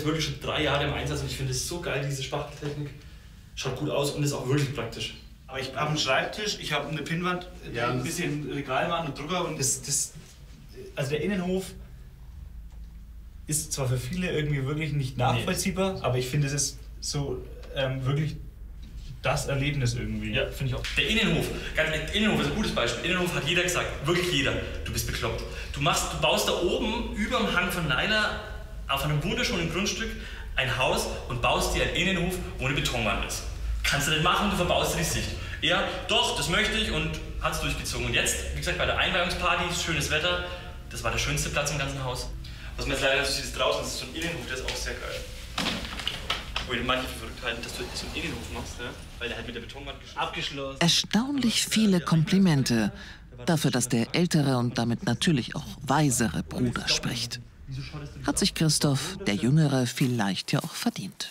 jetzt wirklich schon 3 Jahre im Einsatz und ich finde es so geil, diese Spachteltechnik. Schaut gut aus und ist auch wirklich praktisch. Aber ich habe einen Schreibtisch, ich habe eine Pinnwand, ein bisschen Regalwand und Drucker und also der Innenhof ist zwar für viele irgendwie wirklich nicht nachvollziehbar, aber ich finde, es ist so wirklich das Erlebnis irgendwie. Ja, finde ich auch. Der Innenhof, ganz ehrlich, der Innenhof ist ein gutes Beispiel. Innenhof hat jeder gesagt, wirklich jeder. Du bist bekloppt. Du baust da oben über dem Hang von Naila auf einem wunderschönen Grundstück ein Haus und baust dir einen Innenhof, wo eine Betonwand ist. Kannst du nicht machen, du verbaust dir die Sicht. Ja, doch, das möchte ich und hat es durchgezogen. Und jetzt, wie gesagt, bei der Einweihungsparty, schönes Wetter, das war der schönste Platz im ganzen Haus. Was man jetzt leider nicht sieht, ist draußen, das ist so ein Innenhof, der ist auch sehr geil. Wo manche für verrückt halten, dass du so einen Innenhof machst, ja? Weil der halt mit der Betonwand abgeschlossen. Erstaunlich viele Komplimente dafür, dass der ältere und damit natürlich auch weisere Bruder spricht. Hat sich Christoph, der Jüngere, vielleicht ja auch verdient.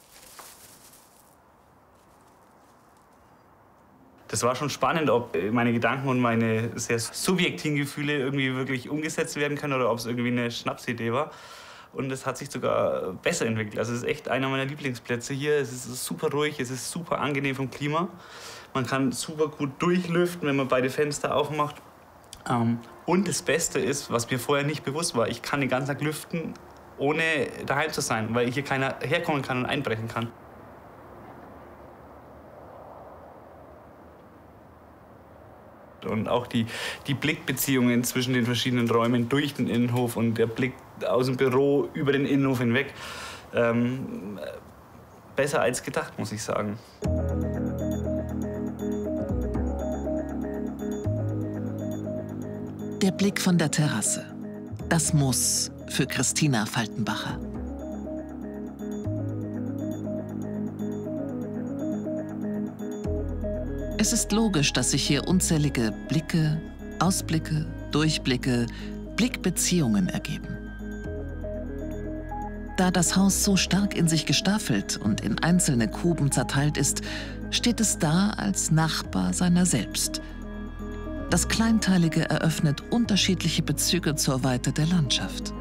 Das war schon spannend, ob meine Gedanken und meine sehr subjektiven Gefühle irgendwie wirklich umgesetzt werden können oder ob es irgendwie eine Schnapsidee war. Und es hat sich sogar besser entwickelt. Also es ist echt einer meiner Lieblingsplätze hier. Es ist super ruhig, es ist super angenehm vom Klima. Man kann super gut durchlüften, wenn man beide Fenster aufmacht. Und das Beste ist, was mir vorher nicht bewusst war, ich kann den ganzen Tag lüften, ohne daheim zu sein, weil hier keiner herkommen kann und einbrechen kann. Und auch die Blickbeziehungen zwischen den verschiedenen Räumen durch den Innenhof und der Blick aus dem Büro über den Innenhof hinweg. Besser als gedacht, muss ich sagen. Der Blick von der Terrasse. Das Muss für Christina Faltenbacher. Es ist logisch, dass sich hier unzählige Blicke, Ausblicke, Durchblicke, Blickbeziehungen ergeben. Da das Haus so stark in sich gestaffelt und in einzelne Gruben zerteilt ist, steht es da als Nachbar seiner selbst. Das Kleinteilige eröffnet unterschiedliche Bezüge zur Weite der Landschaft.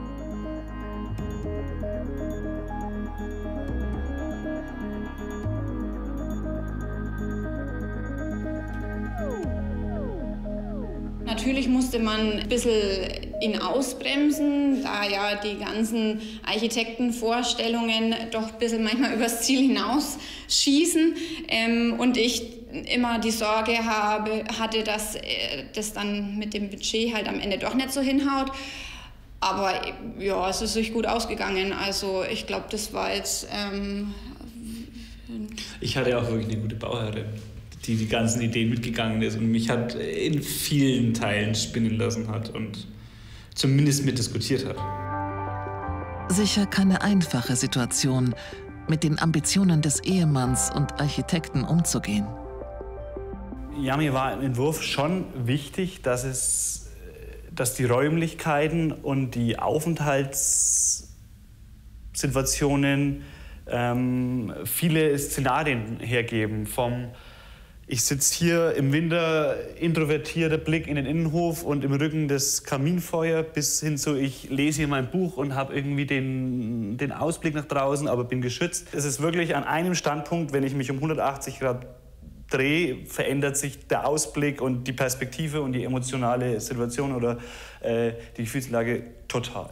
Natürlich musste man ein bisschen ihn ausbremsen, da ja die ganzen Architektenvorstellungen doch ein bisschen manchmal übers Ziel hinaus schießen und ich immer die Sorge hatte, dass das dann mit dem Budget halt am Ende doch nicht so hinhaut. Aber ja, es ist sich gut ausgegangen. Also ich glaube, das war jetzt... Ich hatte auch wirklich eine gute Bauherrin, die ganzen Ideen mitgegangen ist und mich hat in vielen Teilen spinnen lassen hat und zumindest mitdiskutiert hat. Sicher keine einfache Situation, mit den Ambitionen des Ehemanns und Architekten umzugehen. Ja, mir war im Entwurf schon wichtig, dass die Räumlichkeiten und die Aufenthaltssituationen viele Szenarien hergeben. Ich sitze hier im Winter, introvertierter Blick in den Innenhof und im Rücken das Kaminfeuer, bis hin zu ich lese hier mein Buch und habe irgendwie den Ausblick nach draußen, aber bin geschützt. Es ist wirklich an einem Standpunkt, wenn ich mich um 180 Grad drehe, verändert sich der Ausblick und die Perspektive und die emotionale Situation oder die Gefühlslage total.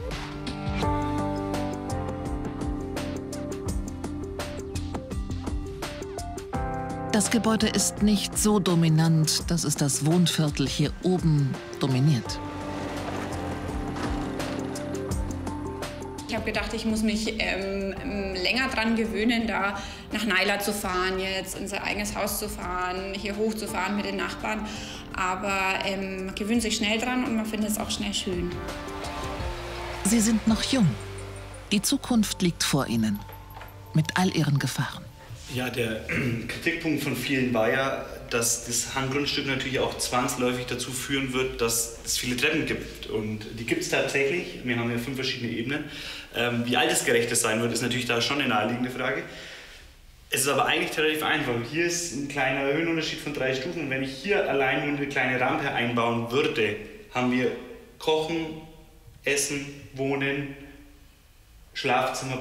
Das Gebäude ist nicht so dominant, dass es das Wohnviertel hier oben dominiert. Ich habe gedacht, ich muss mich länger dran gewöhnen, da nach Naila zu fahren, jetzt in sein eigenes Haus zu fahren, hier hochzufahren mit den Nachbarn. Aber man gewöhnt sich schnell dran und man findet es auch schnell schön. Sie sind noch jung. Die Zukunft liegt vor ihnen, mit all ihren Gefahren. Ja, der Kritikpunkt von vielen war ja, dass das Hanggrundstück natürlich auch zwangsläufig dazu führen wird, dass es viele Treppen gibt. Und die gibt es tatsächlich. Wir haben ja 5 verschiedene Ebenen. Wie altersgerecht das sein wird, ist natürlich da schon eine naheliegende Frage. Es ist aber eigentlich relativ einfach. Hier ist ein kleiner Höhenunterschied von 3 Stufen. Und wenn ich hier allein nur eine kleine Rampe einbauen würde, haben wir Kochen, Essen, Wohnen, Schlafzimmer,